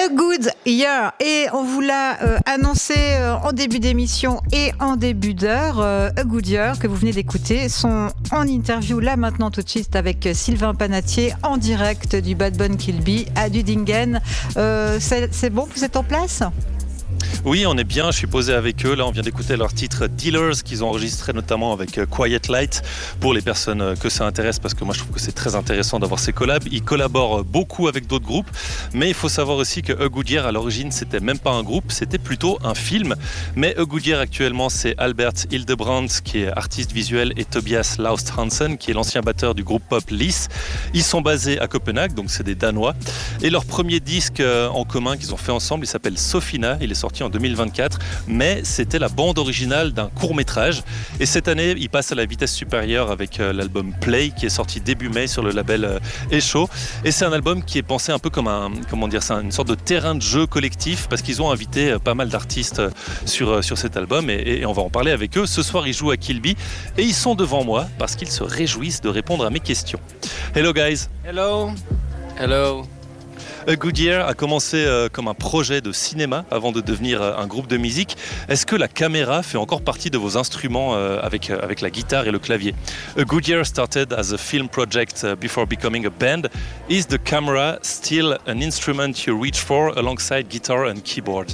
A Good Year, et on vous l'a annoncé en début d'émission et en début d'heure. A Good Year que vous venez d'écouter sont en interview là maintenant tout de suite avec Sylvain Panatier en direct du Bad Bun Kilby à Dudingen. C'est bon, vous êtes en place ? Oui, on est bien, je suis posé avec eux. Là, on vient d'écouter leur titre Dealers qu'ils ont enregistré notamment avec Quiet Light pour les personnes que ça intéresse, parce que moi je trouve que c'est très intéressant d'avoir ces collabs. Ils collaborent beaucoup avec d'autres groupes, mais il faut savoir aussi que A Good Year à l'origine c'était même pas un groupe, c'était plutôt un film. Mais A Good Year actuellement c'est Albert Hildebrandt qui est artiste visuel et Tobias Laust Hansen qui est l'ancien batteur du groupe pop Lys. Ils sont basés à Copenhague, donc c'est des Danois. Et leur premier disque en commun qu'ils ont fait ensemble, il s'appelle Sofina, il est sorti en 2024, mais c'était la bande originale d'un court-métrage. Et cette année, il passe à la vitesse supérieure avec l'album Play, qui est sorti début mai sur le label Echo. Et c'est un album qui est pensé un peu comme une sorte de terrain de jeu collectif, parce qu'ils ont invité pas mal d'artistes sur cet album, et on va en parler avec eux. Ce soir, ils jouent à Kilby, et ils sont devant moi, parce qu'ils se réjouissent de répondre à mes questions. Hello guys. Hello. Hello. A Good Year a commencé comme un projet de cinéma avant de devenir un groupe de musique. Est-ce que la caméra fait encore partie de vos instruments avec la guitare et le clavier? A Good Year started as a film project before becoming a band. Is the camera still an instrument you reach for alongside guitar and keyboard?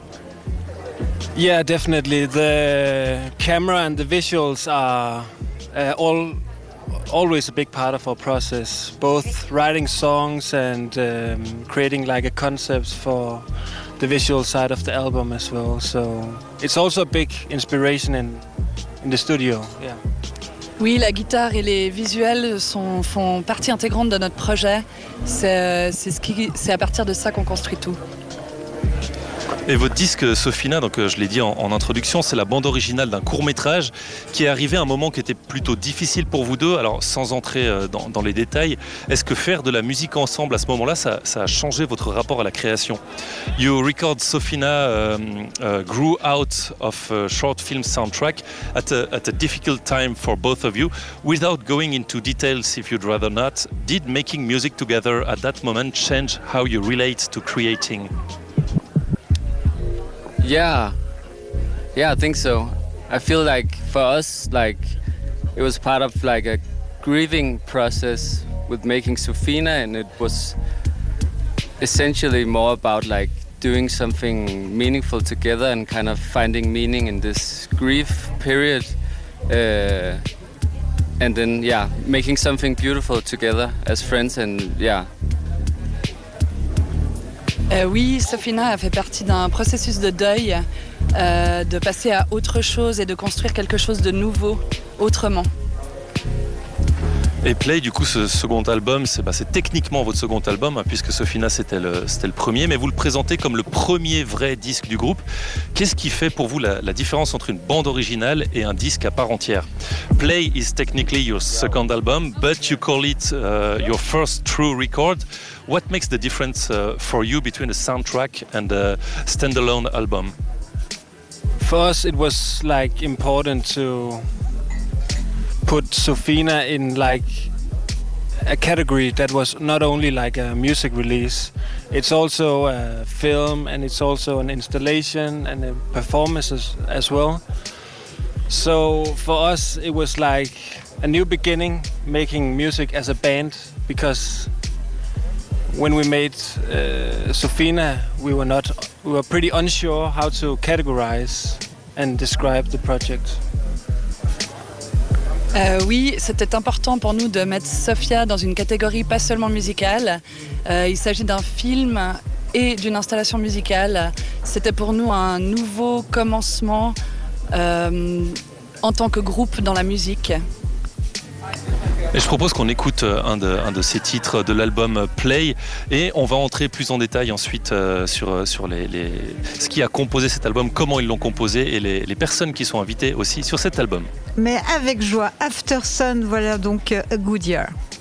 Yeah, definitely. The camera and the visuals are always a big part of our process, both writing songs and creating like a concept for the visual side of the album as well. So it's also a big inspiration in the studio. Yeah. Oui, la guitare et les visuels font partie intégrante de notre projet. C'est à partir de ça qu'on construit tout. Et votre disque Sofina, donc je l'ai dit en introduction, c'est la bande originale d'un court-métrage qui est arrivé à un moment qui était plutôt difficile pour vous deux. Alors sans entrer dans les détails, est-ce que faire de la musique ensemble à ce moment-là, ça a changé votre rapport à la création? You record Sofina grew out of a short film soundtrack at a difficult time for both of you. Without going into details, if you'd rather not, did making music together at that moment change how you relate to creating? Yeah, I think so. I feel like for us, like it was part of like a grieving process with making Sofina, and it was essentially more about like doing something meaningful together and kind of finding meaning in this grief period, and then making something beautiful together as friends, and Oui, Sofina a fait partie d'un processus de deuil, de passer à autre chose et de construire quelque chose de nouveau, autrement. Et Play, du coup, ce second album, c'est techniquement votre second album, hein, puisque Sofina c'était le premier, mais vous le présentez comme le premier vrai disque du groupe. Qu'est-ce qui fait pour vous la différence entre une bande originale et un disque à part entière? Play is technically your second album, but you call it your first true record. What makes the difference for you between a soundtrack and a standalone album? For us, it was like important to put Sofina in like a category that was not only like a music release, it's also a film, and it's also an installation and a performance as well. So for us it was like a new beginning, making music as a band, because when we made Sofina we were pretty unsure how to categorize and describe the project. Oui, c'était important pour nous de mettre Sofia dans une catégorie pas seulement musicale. Il s'agit d'un film et d'une installation musicale. C'était pour nous un nouveau commencement en tant que groupe dans la musique. Et je propose qu'on écoute un de ces titres de l'album Play, et on va entrer plus en détail ensuite sur ce qui a composé cet album, comment ils l'ont composé, et les personnes qui sont invitées aussi sur cet album. Mais avec joie, After Sun, voilà donc A Good Year.